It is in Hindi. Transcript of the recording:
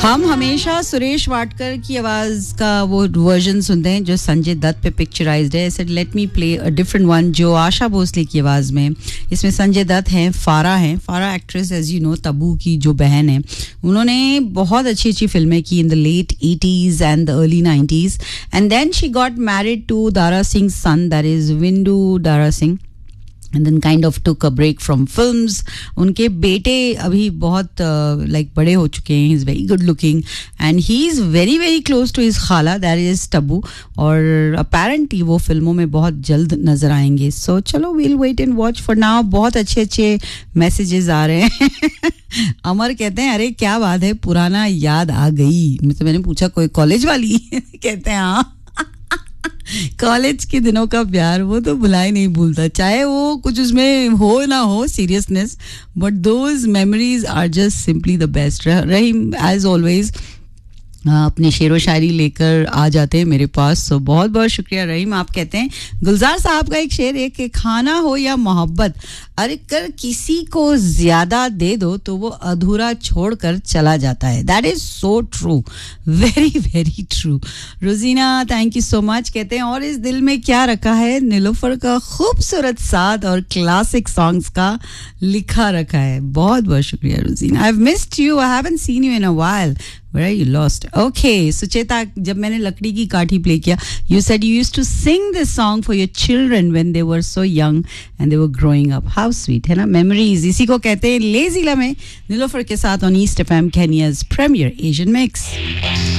हम हमेशा सुरेश वाडकर की आवाज का वो वर्जन सुनते हैं जो संजय दत्त पे पिक्चराइज्ड है. Said let me play a different one जो आशा भोसले की आवाज में. इसमें संजय दत्त हैं, फारा actress as you know Tabu की जो बहन है. उन्होंने बहुत अच्छी अच्छी फिल्में की in the late 80s and the early 90s and then she got married to Dara Singh sun, that is विंडू Dara Singh. And then kind of took a break from films. उनके बेटे अभी बहुत like बड़े हो चुके हैं. He's very good looking and he's very very close to his खाला, that is तब्बू. और apparently वो फिल्मों में बहुत जल्द नजर आएंगे. So चलो we'll wait and watch for now. बहुत अच्छे अच्छे मैसेजेस आ रहे हैं. अमर कहते हैं अरे क्या बात है, पुराना याद आ गई. मैंने पूछा कोई कॉलेज वाली? कहते हैं हाँ, कॉलेज के दिनों का प्यार वो तो भुला ही नहीं भूलता, चाहे वो कुछ उसमें हो ना हो seriousness, but those memories are just simply the best. Rahim as always अपने शेरो शायरी लेकर आ जाते हैं मेरे पास, सो बहुत बहुत शुक्रिया रहीम. आप कहते हैं गुलजार साहब का एक शेर है कि खाना हो या मोहब्बत, अरे कर किसी को ज्यादा दे दो तो वो अधूरा छोड़कर चला जाता है. That is so true, very very true. रोजीना थैंक यू सो मच. कहते हैं और इस दिल में क्या रखा है, नीलोफर का खूबसूरत साथ और क्लासिक सॉन्ग्स का लिखा रखा है. बहुत बहुत शुक्रिया रोजीना. I have missed you, I haven't seen you in a while. Where are you lost? Okay, Sucheta, जब मैंने लकड़ी की काठी प्ले किया, you said you used to sing this song for your children when they were so young and they were growing up. How sweet, है ना? Memories. इसी को कहते हैं लेज़ी लम्हे. नीलोफर के साथ on East FM, Kenya's premier Asian mix.